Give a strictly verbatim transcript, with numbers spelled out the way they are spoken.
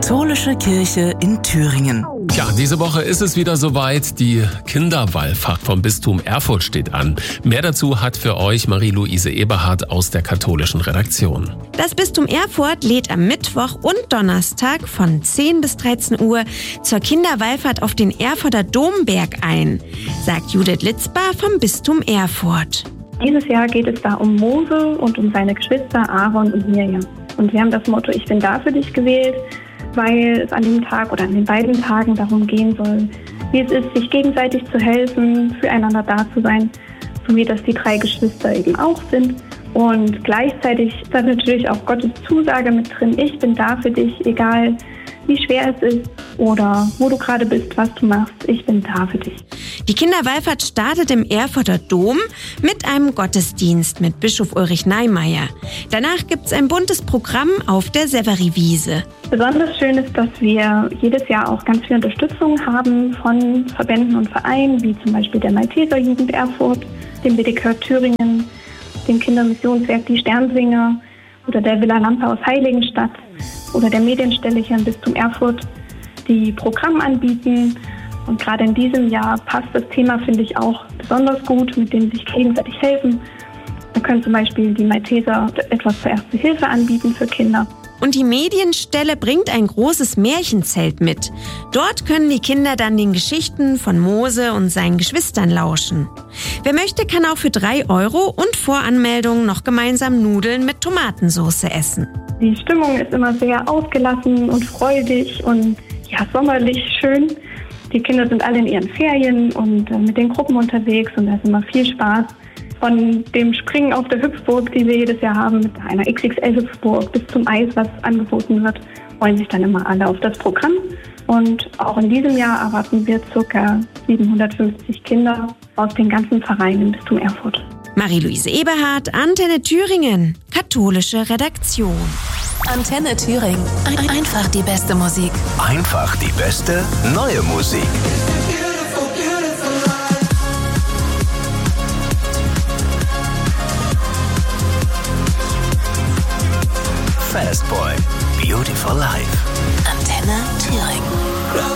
Katholische Kirche in Thüringen. Tja, diese Woche ist es wieder soweit. Die Kinderwallfahrt vom Bistum Erfurt steht an. Mehr dazu hat für euch Marie-Louise Eberhardt aus der katholischen Redaktion. Das Bistum Erfurt lädt am Mittwoch und Donnerstag von zehn bis dreizehn Uhr zur Kinderwallfahrt auf den Erfurter Domberg ein, sagt Judith Litzbar vom Bistum Erfurt. Dieses Jahr geht es da um Mose und um seine Geschwister Aaron und Mirjam. Und wir haben das Motto Ich bin da für dich gewählt, weil es an dem Tag oder an den beiden Tagen darum gehen soll, wie es ist, sich gegenseitig zu helfen, füreinander da zu sein, so wie das die drei Geschwister eben auch sind. Und gleichzeitig ist da natürlich auch Gottes Zusage mit drin, ich bin da für dich, egal wie schwer es ist oder wo du gerade bist, was du machst, ich bin da für dich. Die Kinderwallfahrt startet im Erfurter Dom mit einem Gottesdienst mit Bischof Ulrich Neimeyer. Danach gibt es ein buntes Programm auf der Severiwiese. Besonders schön ist, dass wir jedes Jahr auch ganz viel Unterstützung haben von Verbänden und Vereinen, wie zum Beispiel der Malteser Jugend Erfurt, dem B D K Thüringen, dem Kindermissionswerk Die Sternsinger oder der Villa Lampe aus Heiligenstadt oder der Medienstelle hier im Bistum Erfurt, die Programm anbieten. Und gerade in diesem Jahr passt das Thema, finde ich, auch besonders gut, mit dem sich gegenseitig helfen. Da können zum Beispiel die Malteser etwas zur Erste Hilfe anbieten für Kinder. Und die Medienstelle bringt ein großes Märchenzelt mit. Dort können die Kinder dann den Geschichten von Mose und seinen Geschwistern lauschen. Wer möchte, kann auch für drei Euro und Voranmeldung noch gemeinsam Nudeln mit Tomatensauce essen. Die Stimmung ist immer sehr ausgelassen und freudig und ja, sommerlich schön. Die Kinder sind alle in ihren Ferien und äh, mit den Gruppen unterwegs und da ist immer viel Spaß. Von dem Springen auf der Hüpfburg, die wir jedes Jahr haben, mit einer X X L-Hüpfburg bis zum Eis, was angeboten wird, freuen sich dann immer alle auf das Programm. Und auch in diesem Jahr erwarten wir ca. siebenhundertfünfzig Kinder aus den ganzen Vereinen im Bistum Erfurt. Marie-Louise Eberhardt, Antenne Thüringen, katholische Redaktion. Antenne Thüringen. Einfach die beste Musik. Einfach die beste neue Musik. Fastboy, Beautiful Life. Antenne Thüringen.